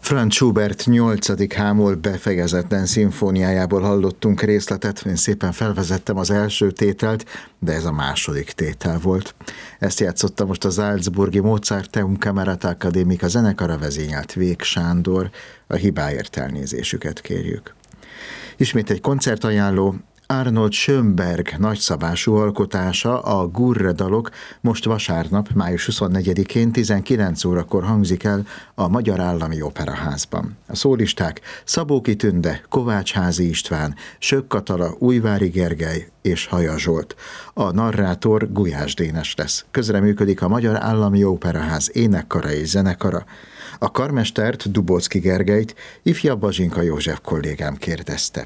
Franz Schubert 8. hámol befejezetlen szimfóniájából hallottunk részletet, én szépen felvezettem az első tételt, de ez a második tétel volt. Ezt játszotta most a Salzburgi Mozarteum Camerata Academica zenekara, vezényelt Vég Sándor, a hibáért elnézésüket kérjük. Ismét egy koncertajánló, Arnold Schönberg nagyszabású alkotása, a Gurre dalok most vasárnap, május 24-én 19 órakor hangzik el a Magyar Állami Operaházban. A szólisták Szabóki Tünde, Kovácsházi István, Sökk Katala, Újvári Gergely és Haja Zsolt. A narrátor Gulyás Dénes lesz. Közreműködik a Magyar Állami Operaház énekkara és zenekara. A karmestert, Dubóczki Gergelyt ifjabb Bazsinka József kollégám kérdezte.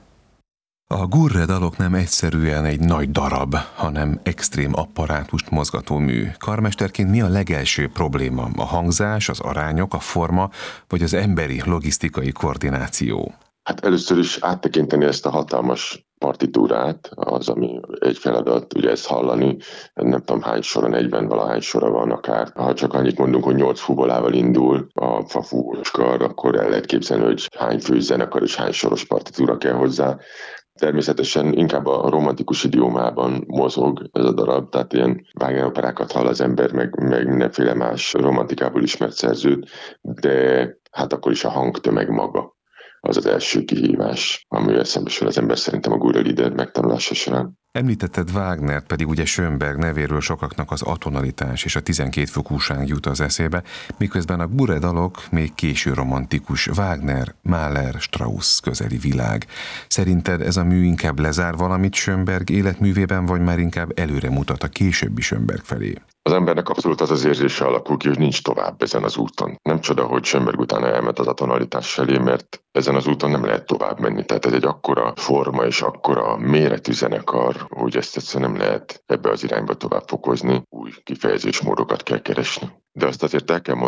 A Gurre dalok nem egyszerűen egy nagy darab, hanem extrém apparátust mozgató mű. Karmesterként mi a legelső probléma? A hangzás, az arányok, a forma, vagy az emberi, logisztikai koordináció? Hát először is áttekinteni ezt a hatalmas partitúrát, az, ami egy feladat, ugye ezt hallani, nem tudom hány sora, 40 valahány sora van akár. Ha csak annyit mondunk, hogy 8 fubolával indul a fafúvós kar, akkor el lehet képzelni, hogy hány főzenekar és hány soros partitúra kell hozzá. Természetesen inkább a romantikus idiómában mozog ez a darab, tehát ilyen Wagner operákat hall az ember, meg mindenféle más romantikából ismert szerzőt, de hát akkor is a hangtömeg maga az az első kihívás, amivel szembesül az ember szerintem a Gurre Lieder megtanulása során. Említetted Wagnert, pedig ugye Schönberg nevéről sokaknak az atonalitás és a 12 fokúság jut az eszébe, miközben a Gurre dalok még késő romantikus, Wagner, Mahler, Strauss közeli világ. Szerinted ez a mű inkább lezár valamit Schönberg életművében, vagy már inkább előre mutat a későbbi Schönberg felé? Az embernek abszolút az az érzése alakul ki, hogy nincs tovább ezen az úton. Nem csoda, hogy Schönberg utána elment az atonalitás felé, mert ezen az úton nem lehet tovább menni. Tehát ez egy akkora forma és akkora méretű zenekar, hogy ezt egyszerűen nem lehet ebbe az irányba tovább fokozni. Új kifejezésmódokat kell keresni. De azt azért el kell